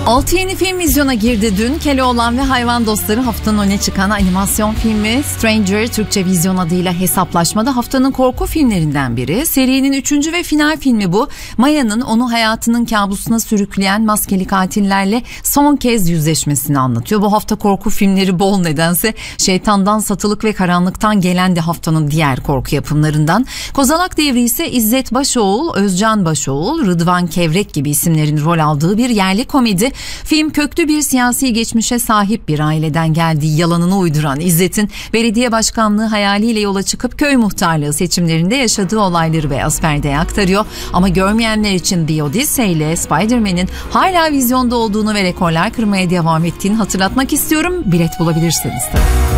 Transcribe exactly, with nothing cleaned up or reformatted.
Altı yeni film vizyona girdi dün. Keloğlan ve Hayvan Dostları haftanın öne çıkan animasyon filmi. Stranger Türkçe vizyon adıyla Hesaplaşma'da haftanın korku filmlerinden biri. Serinin üçüncü ve final filmi bu. Maya'nın onu hayatının kabusuna sürükleyen maskeli katillerle son kez yüzleşmesini anlatıyor. Bu hafta korku filmleri bol nedense. Şeytandan, Satılık ve Karanlıktan gelen de haftanın diğer korku yapımlarından. Kozalak Devri ise İzzet Başoğul, Özcan Başoğul, Rıdvan Kevrek gibi isimlerin rol aldığı bir yerli komedi. Film köklü bir siyasi geçmişe sahip bir aileden geldiği yalanını uyduran İzzet'in belediye başkanlığı hayaliyle yola çıkıp köy muhtarlığı seçimlerinde yaşadığı olayları beyaz perdeye aktarıyor. Ama görmeyenler için The Odyssey ile Spider-Man'in hala vizyonda olduğunu ve rekorlar kırmaya devam ettiğini hatırlatmak istiyorum. Bilet bulabilirsiniz tabii.